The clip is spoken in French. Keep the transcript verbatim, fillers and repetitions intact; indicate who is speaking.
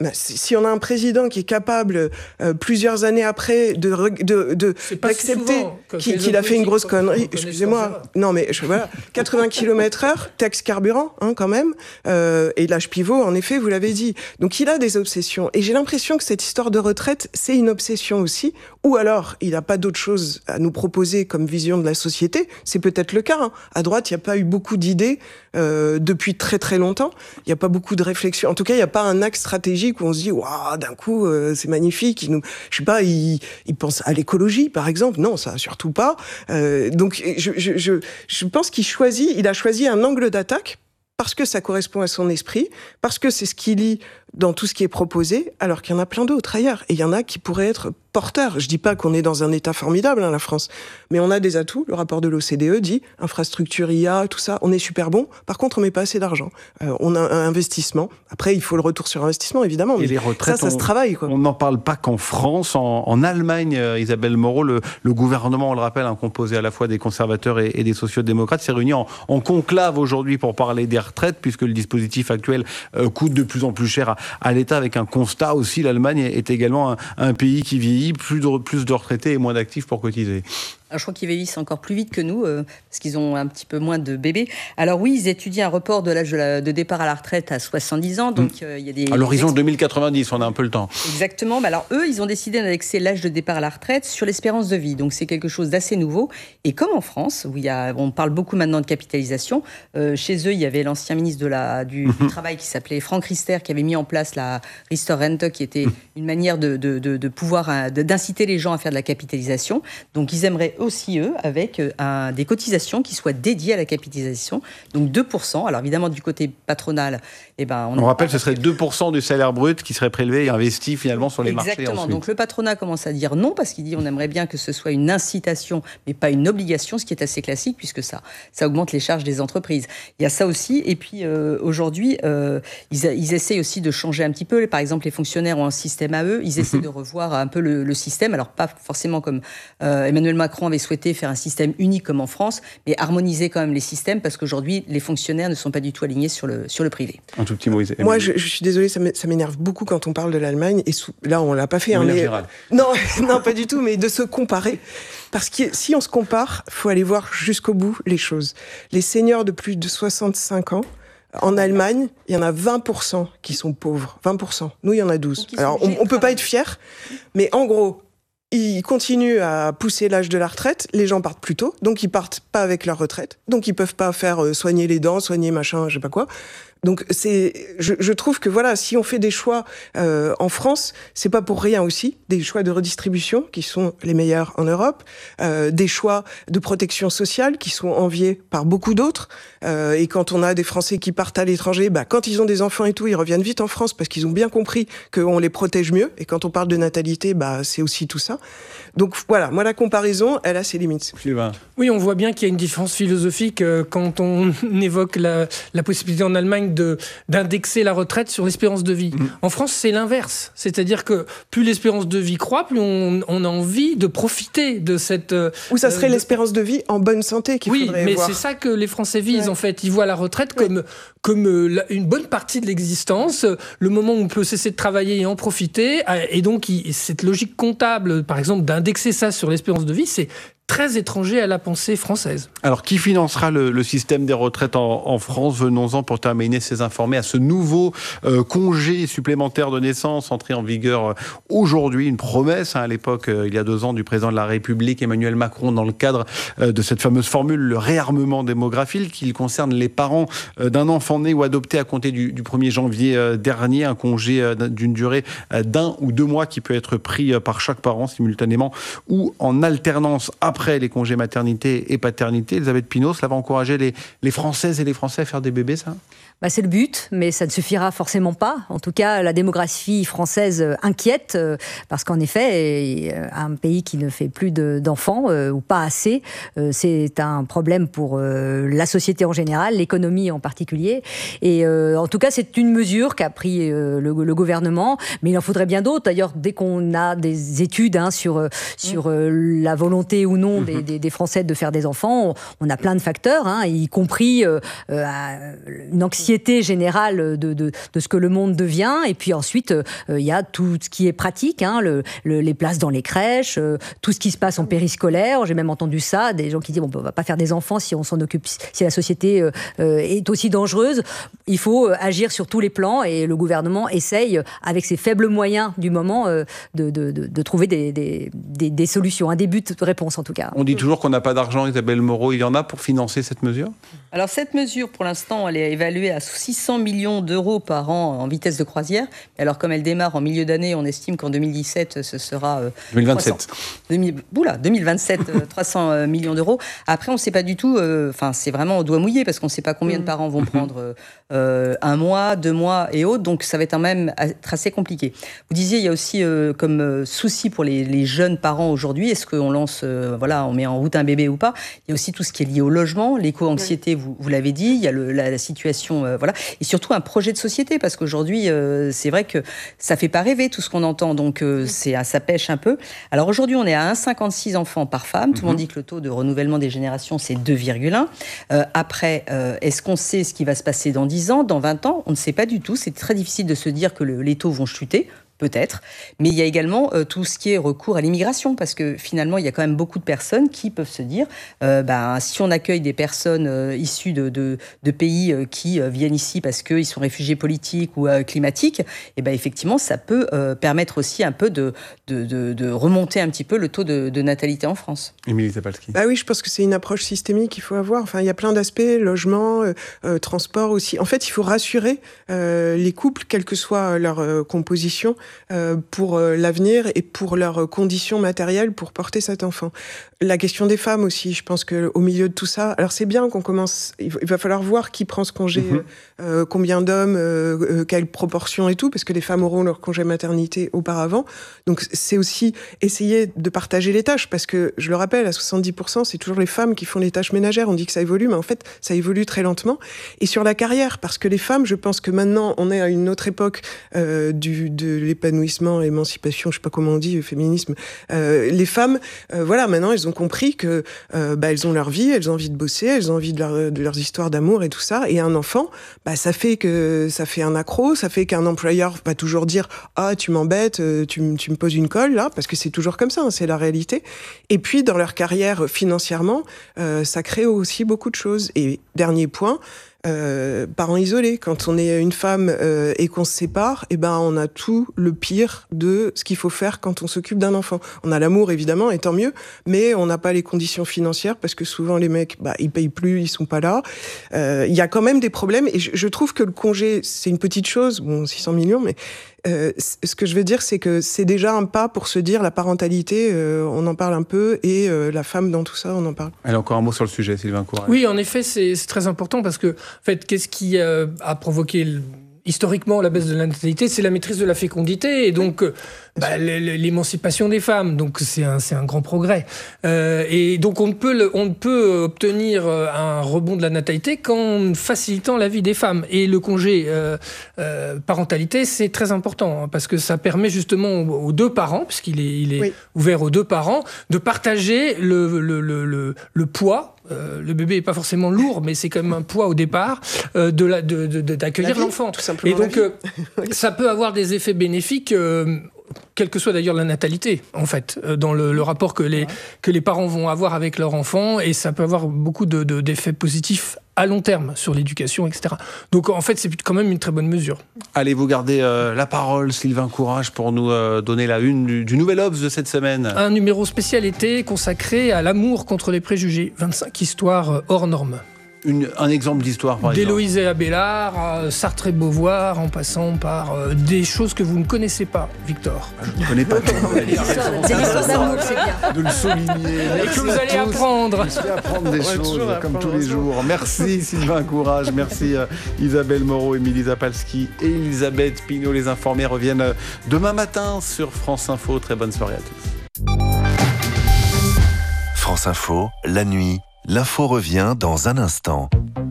Speaker 1: bah, si on a un président qui est capable, euh, plusieurs années après, de, de, de, d'accepter qu'il, qu'il a fait une grosse connerie, excusez-moi, non mais je, voilà, quatre-vingts kilomètres heure, taxe carburant, hein, quand même, euh, et l'âge pivot, en effet, vous l'avez dit. Donc il a des obsessions. Et j'ai l'impression que cette histoire de retraite, c'est une obsession aussi, ou alors il n'a pas d'autre chose à nous proposer comme vision de la société. C'est peut-être le cas. Hein. À droite, il n'y a pas eu beaucoup d'idées euh, depuis très très longtemps. Il n'y a pas beaucoup de réflexion. En tout cas, il n'y a pas un axe stratégique où on se dit waouh, d'un coup, euh, c'est magnifique. Il nous, je sais pas, il, il pense à l'écologie, par exemple. Non, ça surtout pas. Euh, donc, je, je, je, je pense qu'il choisit, il a choisi un angle d'attaque parce que ça correspond à son esprit, parce que c'est ce qu'il lit dans tout ce qui est proposé, alors qu'il y en a plein d'autres ailleurs. Et il y en a qui pourraient être porteurs. Je dis pas qu'on est dans un état formidable, hein, la France, mais on a des atouts. Le rapport de l'O C D E dit infrastructure I A, tout ça, on est super bon. Par contre, on met pas assez d'argent. Euh, on a un investissement. Après, il faut le retour sur investissement, évidemment. Mais
Speaker 2: et les retraites,
Speaker 1: ça, ça
Speaker 2: on,
Speaker 1: se travaille, quoi.
Speaker 2: On n'en parle pas qu'en France. En, en Allemagne, euh, Isabelle Moreau, le, le gouvernement, on le rappelle, hein, composé à la fois des conservateurs et, et des sociaux-démocrates, s'est réuni en, en conclave aujourd'hui pour parler des retraites, puisque le dispositif actuel euh, coûte de plus en plus cher à, à l'État, avec un constat aussi, l'Allemagne est également un, un pays qui vieillit, plus de, plus de retraités et moins d'actifs pour cotiser.
Speaker 3: Alors, je crois qu'ils vieillissent encore plus vite que nous, euh, parce qu'ils ont un petit peu moins de bébés. Alors oui, ils étudient un report de l'âge de, la, de départ à la retraite à soixante-dix ans. Donc, il mmh. euh, y a des,
Speaker 2: à l'horizon
Speaker 3: des...
Speaker 2: deux mille quatre-vingt-dix, on a un peu le temps.
Speaker 3: Exactement. Mais alors eux, ils ont décidé d'indexer l'âge de départ à la retraite sur l'espérance de vie. Donc c'est quelque chose d'assez nouveau. Et comme en France, où il y a, on parle beaucoup maintenant de capitalisation, euh, chez eux, il y avait l'ancien ministre de la, du, mmh. du Travail qui s'appelait Franck Riester, qui avait mis en place la Riester-Rente, qui était mmh. une manière de, de, de, de pouvoir, de, d'inciter les gens à faire de la capitalisation. Donc ils aimeraient aussi, eux, avec avec un, des cotisations qui soient dédiées à la capitalisation, donc deux pour cent. Alors évidemment, du côté patronal, eh ben,
Speaker 2: on, on rappelle que ce serait deux pour cent du salaire brut qui serait prélevé et investi finalement sur les
Speaker 3: Exactement.
Speaker 2: marchés.
Speaker 3: Exactement.
Speaker 2: Ensuite.
Speaker 3: Donc le patronat commence à dire non, parce qu'il dit on aimerait bien que ce soit une incitation, mais pas une obligation, ce qui est assez classique, puisque ça, ça augmente les charges des entreprises. Il y a ça aussi. Et puis euh, aujourd'hui, euh, ils, ils essayent aussi de changer un petit peu. Par exemple, les fonctionnaires ont un système à eux. Ils essaient mm-hmm. de revoir un peu le, le système. Alors pas forcément comme euh, Emmanuel Macron avait souhaité faire un système unique comme en France, mais harmoniser quand même les systèmes, parce qu'aujourd'hui, les fonctionnaires ne sont pas du tout alignés sur le, sur le privé.
Speaker 2: Un tout petit mot.
Speaker 1: Moi, je, je suis désolée, ça m'énerve beaucoup quand on parle de l'Allemagne, et sous, là, on l'a pas fait. Hein, mais, non, non, pas du tout, mais de se comparer. Parce que si on se compare, il faut aller voir jusqu'au bout les choses. Les seniors de plus de soixante-cinq ans, en Allemagne, il y en a vingt pour cent qui sont pauvres. vingt pour cent. Nous, il y en a douze. Alors, on ne peut pas être fiers, mais en gros, ils continuent à pousser l'âge de la retraite, les gens partent plus tôt, donc ils partent pas avec leur retraite, donc ils peuvent pas faire euh, soigner les dents, soigner machin, je sais pas quoi. Donc c'est, je, je trouve que voilà, si on fait des choix euh, en France, c'est pas pour rien aussi, des choix de redistribution qui sont les meilleurs en Europe, euh, des choix de protection sociale qui sont enviés par beaucoup d'autres. Euh, et quand on a des Français qui partent à l'étranger, bah quand ils ont des enfants et tout, ils reviennent vite en France parce qu'ils ont bien compris qu'on les protège mieux. Et quand on parle de natalité, bah c'est aussi tout ça. Donc voilà, moi la comparaison, elle a ses limites.
Speaker 4: Oui, on voit bien qu'il y a une différence philosophique euh, quand on évoque la, la possibilité en Allemagne de, d'indexer la retraite sur l'espérance de vie. Mmh. En France, c'est l'inverse. C'est-à-dire que plus l'espérance de vie croît, plus on, on a envie de profiter de cette... Euh,
Speaker 1: Ou ça serait
Speaker 4: euh, de...
Speaker 1: l'espérance de vie en bonne santé qu'il
Speaker 4: oui,
Speaker 1: faudrait
Speaker 4: mais
Speaker 1: voir.
Speaker 4: C'est ça que les Français visent, ouais. En fait. Ils voient la retraite
Speaker 1: ouais.
Speaker 4: comme, comme euh, une bonne partie de l'existence, le moment où on peut cesser de travailler et en profiter. Et donc, il, cette logique comptable, par exemple, d'indexer ça sur l'espérance de vie, c'est très étranger à la pensée française.
Speaker 2: Alors, qui financera le, le système des retraites en, en France ? Venons-en pour terminer ces informés à ce nouveau euh, congé supplémentaire de naissance entré en vigueur euh, aujourd'hui. Une promesse, hein, à l'époque, euh, il y a deux ans, du président de la République, Emmanuel Macron, dans le cadre euh, de cette fameuse formule, le réarmement démographique, qui concerne les parents euh, d'un enfant né ou adopté à compter du, du premier janvier euh, dernier. Un congé euh, d'une durée euh, d'un ou deux mois qui peut être pris euh, par chaque parent simultanément ou en alternance après les congés maternité et paternité. Elisabeth Pinault, cela va encourager les, les Françaises et les Français à faire des bébés, ça ?
Speaker 5: Bah, c'est le but, mais ça ne suffira forcément pas. En tout cas, la démographie française inquiète, euh, parce qu'en effet, euh, un pays qui ne fait plus de, d'enfants, euh, ou pas assez, euh, c'est un problème pour euh, la société en général, l'économie en particulier. Et euh, en tout cas, c'est une mesure qu'a pris euh, le, le gouvernement, mais il en faudrait bien d'autres. D'ailleurs, dès qu'on a des études hein, sur, sur euh, la volonté ou non des, des, des Français de faire des enfants, on, on a plein de facteurs, hein, y compris euh, euh, une anxiété d'anxiété générale de, de, de ce que le monde devient. Et puis ensuite, il euh, y a tout ce qui est pratique, hein, le, le, les places dans les crèches, euh, tout ce qui se passe en périscolaire. J'ai même entendu ça, des gens qui disent bon, on ne va pas faire des enfants si on s'en occupe, si la société euh, euh, est aussi dangereuse. Il faut euh, agir sur tous les plans et le gouvernement essaye, avec ses faibles moyens du moment, euh, de, de, de, de trouver des, des, des, des solutions, un début de réponse en tout cas.
Speaker 2: On dit toujours qu'on n'a pas d'argent, Isabelle Moreau. Il y en a pour financer cette mesure ?
Speaker 3: Alors cette mesure, pour l'instant, elle est évaluée à six cents millions d'euros par an en vitesse de croisière. Alors comme elle démarre en milieu d'année, on estime qu'en deux mille dix-sept, ce sera... Euh,
Speaker 2: deux mille vingt-sept.
Speaker 3: trois cents, oula, deux mille vingt-sept, euh, trois cents millions d'euros. Après, on ne sait pas du tout, enfin euh, c'est vraiment au doigt mouillé, parce qu'on ne sait pas combien de parents vont prendre euh, un mois, deux mois et autres, donc ça va être un même être assez compliqué. Vous disiez, il y a aussi euh, comme euh, souci pour les, les jeunes parents aujourd'hui, est-ce qu'on lance, euh, voilà, on met en route un bébé ou pas ? Il y a aussi tout ce qui est lié au logement, l'éco-anxiété, vous, vous l'avez dit, il y a le, la, la situation, euh, voilà, et surtout un projet de société, parce qu'aujourd'hui, euh, c'est vrai que ça fait pas rêver tout ce qu'on entend, donc euh, c'est, ça pêche un peu. Alors aujourd'hui, on est à un virgule cinquante-six enfants par femme, tout le mmh. monde dit que le taux de renouvellement des générations, c'est deux virgule un. Euh, après, euh, est-ce qu'on sait ce qui va se passer dans dix ans, dans vingt ans ? On ne sait pas du tout, c'est très difficile de se dire que le, les taux vont chuter. Peut-être, mais il y a également euh, tout ce qui est recours à l'immigration, parce que finalement, il y a quand même beaucoup de personnes qui peuvent se dire, euh, ben, si on accueille des personnes euh, issues de, de, de pays euh, qui euh, viennent ici parce qu'ils sont réfugiés politiques ou euh, climatiques, et ben, effectivement, ça peut euh, permettre aussi un peu de, de, de, de remonter un petit peu le taux de, de natalité en France.
Speaker 2: Émilie Zapalski.
Speaker 1: Bah oui, je pense que c'est une approche systémique qu'il faut avoir. Enfin, il y a plein d'aspects, logement, euh, euh, transport aussi. En fait, il faut rassurer euh, les couples, quelle que soit leur euh, composition, Euh, pour euh, l'avenir et pour leurs conditions matérielles pour porter cet enfant. La question des femmes aussi, je pense qu'au milieu de tout ça, alors c'est bien qu'on commence, il va falloir voir qui prend ce congé, mmh. euh, combien d'hommes, euh, euh, quelle proportion et tout, parce que les femmes auront leur congé maternité auparavant. Donc c'est aussi essayer de partager les tâches, parce que je le rappelle, à soixante-dix pour cent, c'est toujours les femmes qui font les tâches ménagères. On dit que ça évolue, mais en fait, ça évolue très lentement. Et sur la carrière, parce que les femmes, je pense que maintenant, on est à une autre époque euh, du, de l'épanouissement, l'émancipation, je sais pas comment on dit, le féminisme. Euh, les femmes, euh, voilà, maintenant, elles ont compris que euh, bah, elles ont leur vie, elles ont envie de bosser, elles ont envie de, leur, de leurs histoires d'amour et tout ça. Et un enfant, bah, ça fait que ça fait un accro, ça fait qu'un employeur va toujours dire ah tu m'embêtes, tu, tu me poses une colle là, parce que c'est toujours comme ça, hein, c'est la réalité. Et puis dans leur carrière financièrement, euh, ça crée aussi beaucoup de choses. Et dernier point. Euh, parents isolés. Quand on est une femme euh, et qu'on se sépare, eh ben on a tout le pire de ce qu'il faut faire quand on s'occupe d'un enfant. On a l'amour évidemment, et tant mieux, mais on n'a pas les conditions financières parce que souvent les mecs, bah ils payent plus, ils sont pas là. Il euh, y a quand même des problèmes et je, je trouve que le congé c'est une petite chose, bon six cents millions, mais Euh, ce que je veux dire, c'est que c'est déjà un pas pour se dire la parentalité, euh, on en parle un peu, et euh, la femme dans tout ça, on en parle.
Speaker 2: Allez, encore un mot sur le sujet, Sylvain Courage.
Speaker 4: Oui, en effet, c'est, c'est très important parce que, en fait, qu'est-ce qui euh, a provoqué le... Historiquement, la baisse de la natalité, c'est la maîtrise de la fécondité et donc bah, l'émancipation des femmes. Donc c'est un, c'est un grand progrès. Euh, et donc on ne peut, le, on ne peut obtenir un rebond de la natalité qu'en facilitant la vie des femmes. Et le congé euh, euh, parentalité, c'est très important hein, parce que ça permet justement aux, aux deux parents, puisqu'il est, il est oui. ouvert aux deux parents, de partager le, le, le, le, le poids. Euh, le bébé n'est pas forcément lourd, mais c'est quand même un poids au départ euh, de la, de, de, de, d'accueillir vie, l'enfant. Et donc, euh, ça peut avoir des effets bénéfiques, euh, quelle que soit d'ailleurs la natalité, en fait, euh, dans le, le rapport que les, que les parents vont avoir avec leur enfant, et ça peut avoir beaucoup de, de, d'effets positifs à long terme sur l'éducation, et cetera. Donc en fait, c'est quand même une très bonne mesure.
Speaker 2: Allez, vous gardez euh, la parole, Sylvain Courage, pour nous euh, donner la une du, du Nouvel Obs de cette semaine.
Speaker 4: Un numéro spécial été consacré à l'amour contre les préjugés. vingt-cinq histoires hors normes.
Speaker 2: Une, un exemple d'histoire, par exemple.
Speaker 4: D'Héloïse et Abélard, à Sartre et Beauvoir, en passant par euh, des choses que vous ne connaissez pas, Victor.
Speaker 2: Ah, je ne connais pas tout.
Speaker 5: C'est l'histoire d'amour, c'est bien.
Speaker 2: De le souligner.
Speaker 4: Et que vous allez apprendre.
Speaker 2: Je vais apprendre des choses, comme tous les jours. Merci Sylvain Courage, merci euh, Isabelle Moreau, Émilie Zapalski et Elisabeth Pignot. Les informés reviennent euh, demain matin sur France Info. Très bonne soirée à tous.
Speaker 6: France Info, la nuit. L'info revient dans un instant.